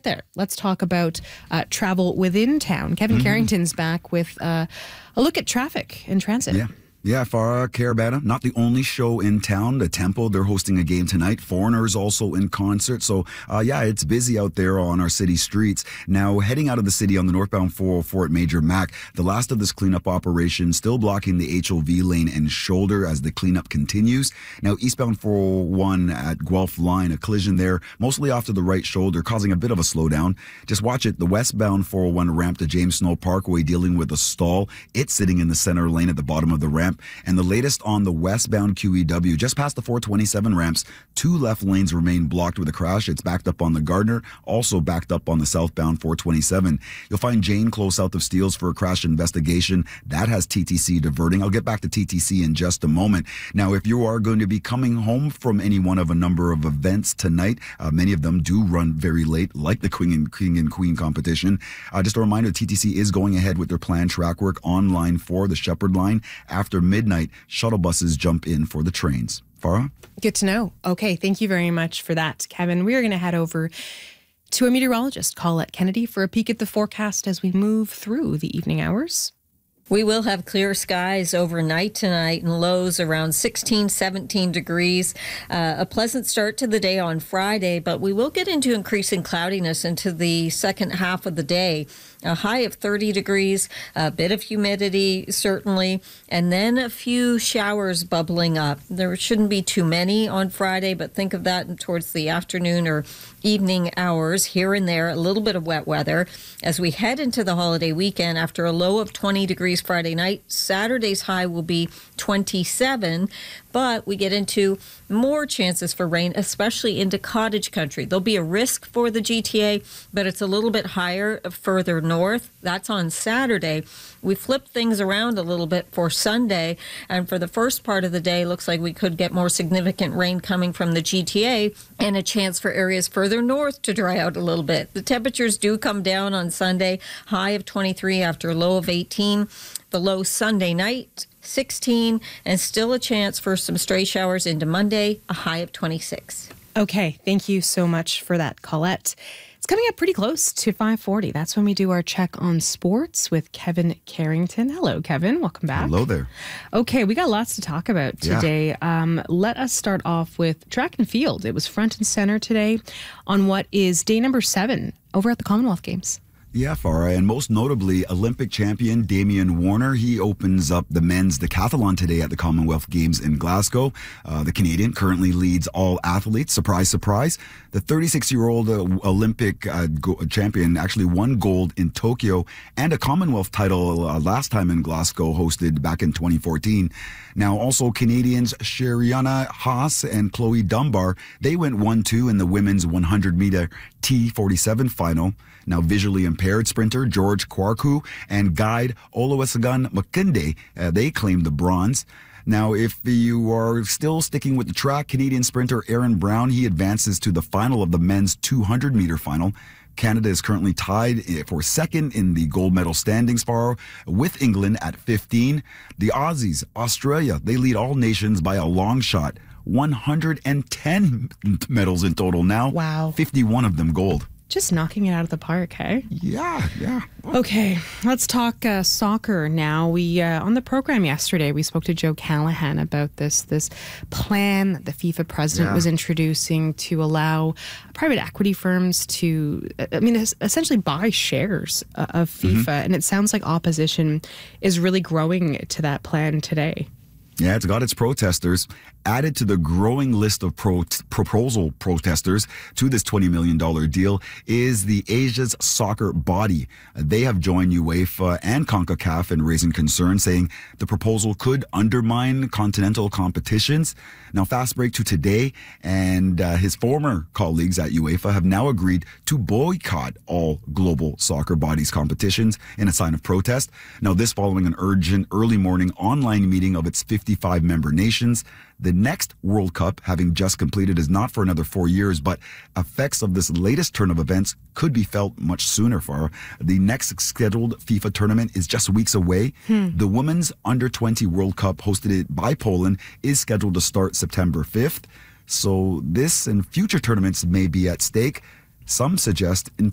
there, let's talk about travel within town. Kevin Carrington's back with a look at traffic and transit. Yeah, Farah, Carabana, not the only show in town. The Temple, they're hosting a game tonight. Foreigners also in concert. So, it's busy out there on our city streets. Now, heading out of the city on the northbound 404 at Major Mac, the last of this cleanup operation still blocking the HOV lane and shoulder as the cleanup continues. Now, eastbound 401 at Guelph Line, a collision there, mostly off to the right shoulder, causing a bit of a slowdown. Just watch it. The westbound 401 ramp to James Snow Parkway dealing with a stall. It's sitting in the center lane at the bottom of the ramp. And the latest on the westbound QEW, just past the 427 ramps, 2 left lanes remain blocked with a crash. It's backed up on the Gardner, also backed up on the southbound 427. You'll find Jane close south of Steeles for a crash investigation. That has TTC diverting. I'll get back to TTC in just a moment. Now, if you are going to be coming home from any one of a number of events tonight, many of them do run very late, like the King and Queen competition. Just a reminder, TTC is going ahead with their planned track work on Line 4, the Shepherd Line. After midnight, shuttle buses jump in for the trains. Farah? Good to know. Okay, thank you very much for that, Kevin. We are going to head over to a meteorologist, Colette Kennedy, for a peek at the forecast as we move through the evening hours. We will have clear skies overnight tonight and lows around 16, 17 degrees. A pleasant start to the day on Friday, but we will get into increasing cloudiness into the second half of the day. A high of 30 degrees, a bit of humidity, certainly, and then a few showers bubbling up. There shouldn't be too many on Friday, but think of that towards the afternoon or evening hours. Here and there, a little bit of wet weather. As we head into the holiday weekend, after a low of 20 degrees Friday night, Saturday's high will be 27, but we get into more chances for rain, especially into cottage country. There'll be a risk for the GTA, but it's a little bit higher further north. That's on Saturday. We flip things around a little bit for Sunday, and for the first part of the day, looks like we could get more significant rain coming from the GTA and a chance for areas further north to dry out a little bit. The temperatures do come down on Sunday, high of 23 after a low of 18. The low Sunday night, 16, and still a chance for some stray showers into Monday, a high of 26. Okay, thank you so much for that, Colette. It's coming up pretty close to 5:40. That's when we do our check on sports with Kevin Carrington. Hello, Kevin. Welcome back. Hello there. Okay, we got lots to talk about today. Let us start off with track and field. It was front and center today on what is day number 7 over at the Commonwealth Games. Yeah, Farah, and most notably, Olympic champion Damian Warner. He opens up the men's decathlon today at the Commonwealth Games in Glasgow. The Canadian currently leads all athletes. Surprise, surprise. The 36-year-old Olympic champion actually won gold in Tokyo and a Commonwealth title last time in Glasgow, hosted back in 2014. Now, also Canadians Sheriana Haas and Chloe Dunbar, they went 1-2 in the women's 100-meter T47 final. Now, visually impaired sprinter George Kwarku and guide Oluwasegun Makinde, they claimed the bronze. Now, if you are still sticking with the track, Canadian sprinter Aaron Brown, he advances to the final of the men's 200-meter final. Canada is currently tied for second in the gold medal standings bar with England at 15. The Aussies, Australia, they lead all nations by a long shot. 110 medals in total now. Wow. 51 of them gold. Just knocking it out of the park, hey? Yeah. Okay, let's talk soccer now. We on the program yesterday, we spoke to Joe Callahan about this plan that the FIFA president was introducing to allow private equity firms to, essentially buy shares of FIFA. And it sounds like opposition is really growing to that plan today. Yeah, it's got its protesters. Added to the growing list of proposal protesters to this $20 million deal is the Asia's soccer body. They have joined UEFA and CONCACAF in raising concern, saying the proposal could undermine continental competitions. Now, fast break to today, and his former colleagues at UEFA have now agreed to boycott all global soccer bodies competitions in a sign of protest. Now, this following an urgent early morning online meeting of its 55 member nations. The next World Cup, having just completed, is not for another 4 years, but effects of this latest turn of events could be felt much sooner. For the next scheduled FIFA tournament is just weeks away. The Women's Under-20 World Cup, hosted by Poland, is scheduled to start September 5th. So this and future tournaments may be at stake. Some suggest